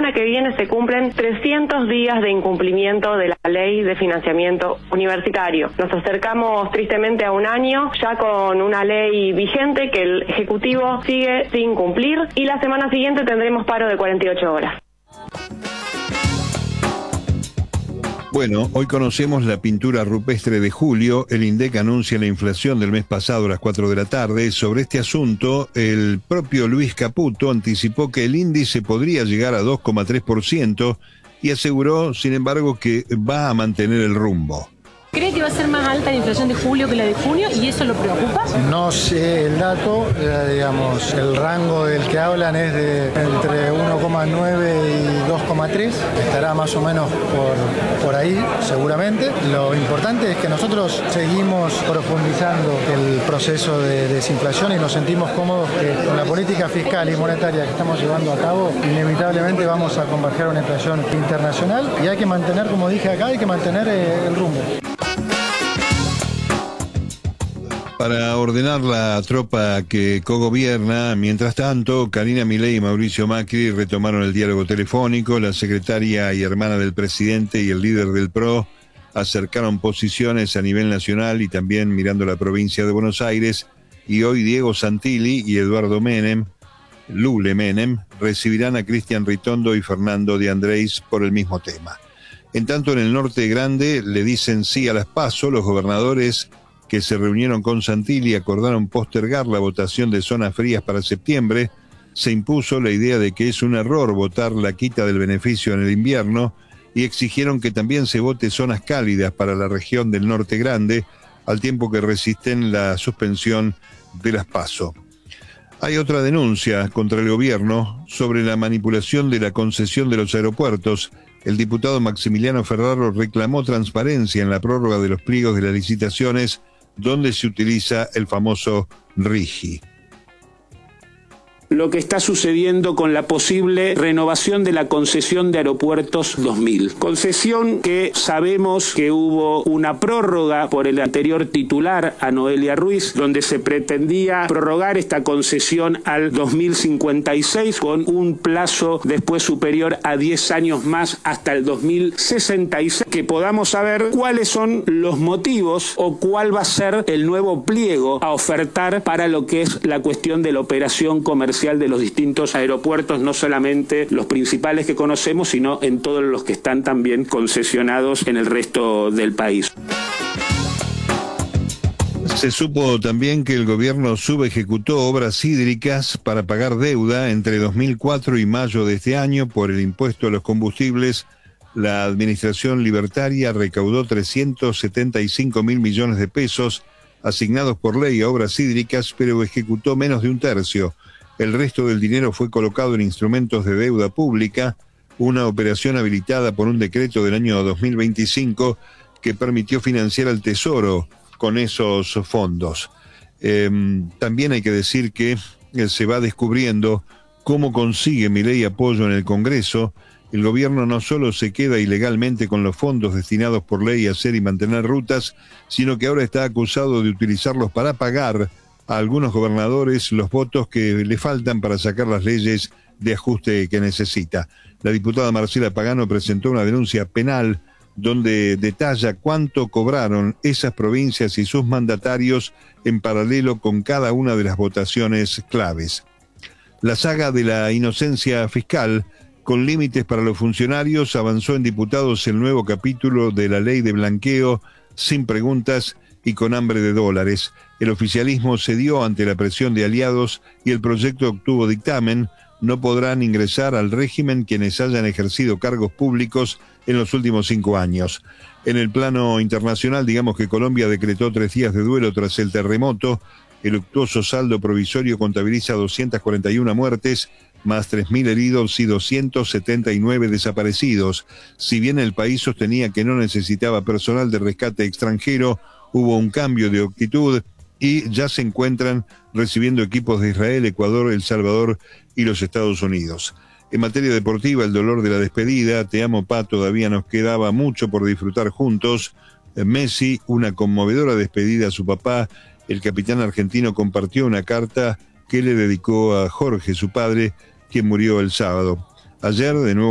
semana que viene se cumplen 300 días de incumplimiento de la ley de financiamiento universitario. Nos acercamos tristemente a un año ya con una ley vigente que el Ejecutivo sigue sin cumplir, y la semana siguiente tendremos paro de 48 horas. Bueno, hoy conocemos la pintura rupestre de julio. El INDEC anuncia la inflación del mes pasado a las 4 de la tarde. Sobre este asunto, el propio Luis Caputo anticipó que el índice podría llegar a 2,3% y aseguró, sin embargo, que va a mantener el rumbo. ¿Cree que va a ser más alta la inflación de julio que la de junio y eso lo preocupa? No sé el dato, digamos, el rango del que hablan es de entre 1,9 y 2,3, estará más o menos por ahí seguramente. Lo importante es que nosotros seguimos profundizando el proceso de desinflación y nos sentimos cómodos que con la política fiscal y monetaria que estamos llevando a cabo, inevitablemente vamos a converger a una inflación internacional y hay que mantener, como dije acá, hay que mantener el rumbo. Para ordenar la tropa que cogobierna, mientras tanto, Karina Milei y Mauricio Macri retomaron el diálogo telefónico. La secretaria y hermana del presidente y el líder del PRO acercaron posiciones a nivel nacional y también mirando la provincia de Buenos Aires. Y hoy Diego Santilli y Eduardo Lule Menem, recibirán a Cristian Ritondo y Fernando de Andrés por el mismo tema. En tanto, en el norte grande le dicen sí a las PASO. Los gobernadores que se reunieron con Santilli acordaron postergar la votación de zonas frías para septiembre. Se impuso la idea de que es un error votar la quita del beneficio en el invierno y exigieron que también se vote zonas cálidas para la región del norte grande, al tiempo que resisten la suspensión de las PASO. Hay otra denuncia contra el gobierno sobre la manipulación de la concesión de los aeropuertos. El diputado Maximiliano Ferraro reclamó transparencia en la prórroga de los pliegos de las licitaciones, donde se utiliza el famoso RIGI. Lo que está sucediendo con la posible renovación de la concesión de Aeropuertos 2000. Concesión que sabemos que hubo una prórroga por el anterior titular, a Noelia Ruiz, donde se pretendía prorrogar esta concesión al 2056 con un plazo después superior a 10 años más hasta el 2066. Que podamos saber cuáles son los motivos o cuál va a ser el nuevo pliego a ofertar para lo que es la cuestión de la operación comercial de los distintos aeropuertos, no solamente los principales que conocemos, sino en todos los que están también concesionados en el resto del país. Se supo también que el gobierno subejecutó obras hídricas para pagar deuda entre 2004 y mayo de este año por el impuesto a los combustibles. La administración libertaria recaudó 375 mil millones de pesos asignados por ley a obras hídricas, pero ejecutó menos de un tercio. El resto del dinero fue colocado en instrumentos de deuda pública, una operación habilitada por un decreto del año 2025 que permitió financiar al Tesoro con esos fondos. También hay que decir que se va descubriendo cómo consigue Milei apoyo en el Congreso. El gobierno no solo se queda ilegalmente con los fondos destinados por ley a hacer y mantener rutas, sino que ahora está acusado de utilizarlos para pagar a algunos gobernadores los votos que le faltan para sacar las leyes de ajuste que necesita. La diputada Marcela Pagano presentó una denuncia penal donde detalla cuánto cobraron esas provincias y sus mandatarios en paralelo con cada una de las votaciones claves. La saga de la inocencia fiscal, con límites para los funcionarios, avanzó en diputados el nuevo capítulo de la ley de blanqueo, sin preguntas y con hambre de dólares. El oficialismo cedió ante la presión de aliados y el proyecto obtuvo dictamen. No podrán ingresar al régimen quienes hayan ejercido cargos públicos en los últimos 5 años. En el plano internacional, digamos que Colombia decretó 3 días de duelo tras el terremoto. El luctuoso saldo provisorio contabiliza 241 muertes, más 3.000 heridos y 279 desaparecidos. Si bien el país sostenía que no necesitaba personal de rescate extranjero, hubo un cambio de actitud y ya se encuentran recibiendo equipos de Israel, Ecuador, El Salvador y los Estados Unidos. En materia deportiva, el dolor de la despedida, Te amo, Pa, todavía nos quedaba mucho por disfrutar juntos. Messi, una conmovedora despedida a su papá. El capitán argentino compartió una carta que le dedicó a Jorge, su padre, quien murió el sábado. Ayer, de nuevo,